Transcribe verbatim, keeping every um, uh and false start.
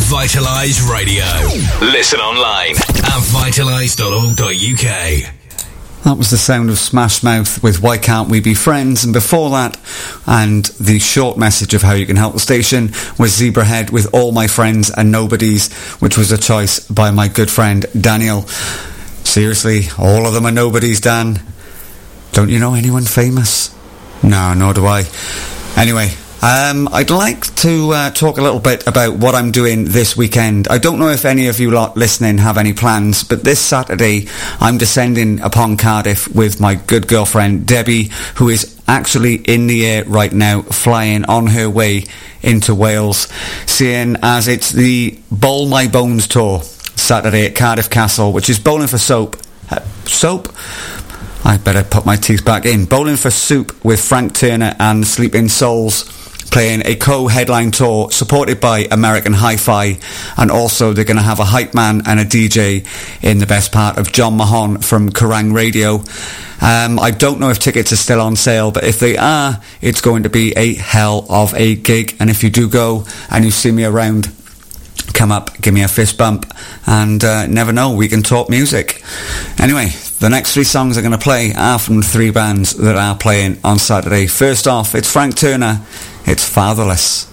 Vitalise Radio. Listen online at vitalise dot org dot U K. That was the sound of Smash Mouth with Why Can't We Be Friends, and before that, and the short message of how you can help the station, was Zebrahead with All My Friends and Nobodies, which was a choice by my good friend Daniel. Seriously, all of them are nobodies, Dan. Don't you know anyone famous? No, nor do I. Anyway, Um, I'd like to uh, talk a little bit about what I'm doing this weekend. I don't know if any of you lot listening have any plans, but this Saturday I'm descending upon Cardiff with my good girlfriend Debbie, who is actually in the air right now, flying on her way into Wales, seeing as it's the Bowl My Bones tour Saturday at Cardiff Castle, which is bowling for soap. Uh, soap? I better put my teeth back in. Bowling for Soup with Frank Turner and Sleeping Souls, playing a co-headline tour supported by American Hi-Fi, and also they're going to have a hype man and a D J in the best part of John Mahon from Kerrang Radio. Um, I don't know if tickets are still on sale, but if they are, it's going to be a hell of a gig, and if you do go and you see me around, come up, give me a fist bump, and uh, never know, we can talk music. Anyway, the next three songs I'm going to play are from three bands that are playing on Saturday. First off, it's Frank Turner, it's Fatherless.